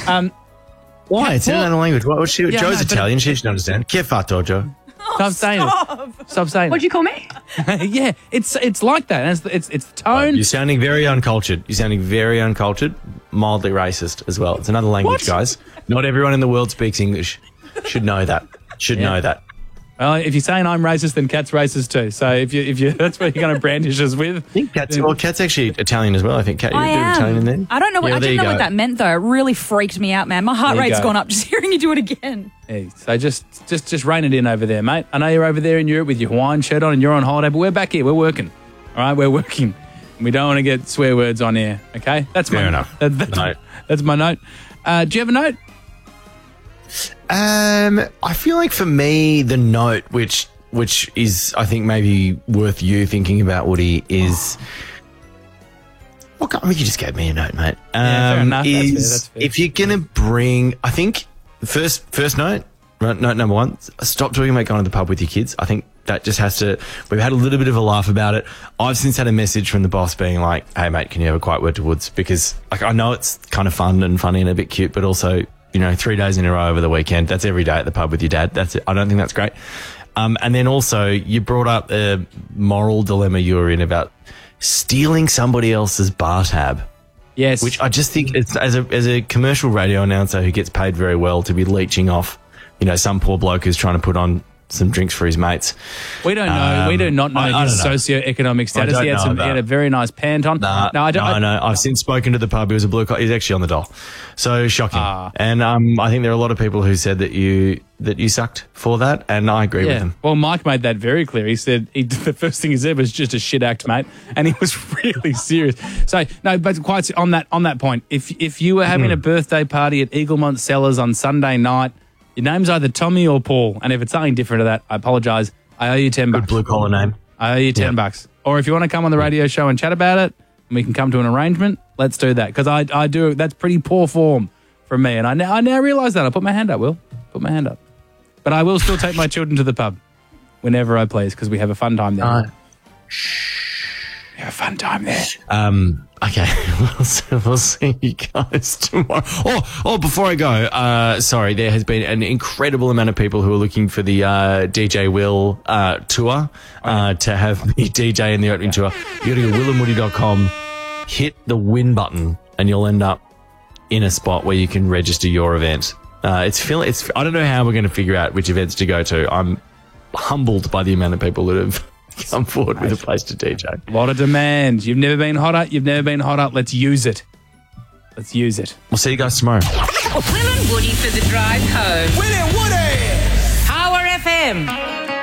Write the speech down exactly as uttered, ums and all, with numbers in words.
Um, Why? It's in another language. What, she, Yeah, Joe's no, but- Italian. She should understand. Che fatto, Joe? Stop saying it. Stop saying What'd you call me? it. Yeah, it's it's like that. It's it's, it's the tone. You're sounding very uncultured. You're sounding very uncultured, mildly racist as well. It's another language, What? guys. Not everyone in the world speaks English. Should know that. Should Yeah. know that. Well, if you're saying I'm racist, then Kat's racist too. So if you if you that's what you're going to brandish us with. I think Kat's, well, Kat's actually Italian as well. I think Kat, you're I a bit of Italian in am. there. I don't know. What, Yeah, I there didn't you know what go. that meant though. It really freaked me out, man. My heart There you rate's go. gone up just hearing you do it again. Yeah, so just just just rein it in over there, mate. I know you're over there in Europe with your Hawaiian shirt on and you're on holiday, but we're back here. We're working. All right, we're working. We don't want to get swear words on air. Okay, that's Fair my enough. That, that's, No. that's my note. Uh, do you have a note? Um, I feel like for me, the note, which which is, I think, maybe worth you thinking about, Woody, is. Well, I mean, you just gave me a note, mate. Um, Yeah, fair enough. That's fair, is that's fair. if you're gonna bring, I think, first first note, note number one, stop talking about going to the pub with your kids. I think that just has to. We've had a little bit of a laugh about it. I've since had a message from the boss being like, "Hey, mate, can you have a quiet word to Woods?" Because like I know it's kind of fun and funny and a bit cute, but also, you know, three days in a row over the weekend. That's every day at the pub with your dad. That's it. I don't think that's great. Um, and then also, you brought up the moral dilemma you were in about stealing somebody else's bar tab. Yes. Which I just think, it's, as a as a commercial radio announcer who gets paid very well, to be leeching off, you know, some poor bloke who's trying to put on some drinks for his mates. we don't know. we um, do not know I- I his don't know. socioeconomic status. don't He had, know some, he that. had a very nice pant on. Nah, no, I don't. no, I, no. I've since spoken to the pub. He was a blue collar. He's actually on the dole. So shocking. Ah. And um, I think there are a lot of people who said that you that you sucked for that, and I agree with Yeah. them. Well, Mike made that very clear. He said he, the first thing he said was just a shit act, mate, and he was really serious. So no, but quite on that on that point, if if you were having a birthday party at Eaglemont Cellars on Sunday night, your name's either Tommy or Paul, and if it's something different to that, I apologise. I owe you ten Good bucks. blue collar name. I owe you ten Yeah. bucks. Or if you want to come on the radio show and chat about it, and we can come to an arrangement, let's do that. Because I I do that's pretty poor form from me, and I now I now realise that. I put my hand up, Will. Put my hand up. But I will still take my children to the pub whenever I please because we have a fun time there. Uh, we have a fun time there. Um, okay, we'll see, we'll see you guys tomorrow. Oh, oh, before I go, uh, sorry, there has been an incredible amount of people who are looking for the uh, D J Will uh, tour uh, to have me D J in the opening tour. You go to will and woody dot com, hit the win button, and you'll end up in a spot where you can register your event. Uh, it's feel it's. I don't know how we're going to figure out which events to go to. I'm humbled by the amount of people that have come forward with a place to D J. A lot of demand. You've never been hotter. You've never been hotter. Let's use it. Let's use it. We'll see you guys tomorrow. Will and Woody for the drive home. Will and Woody! Power F M.